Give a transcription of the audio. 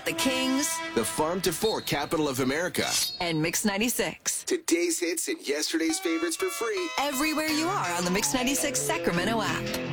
the Kings, the Farm to Fork capital of America. and Mix 96. Today's hits and yesterday's favorites for free. Everywhere you are on the Mix 96 Sacramento app.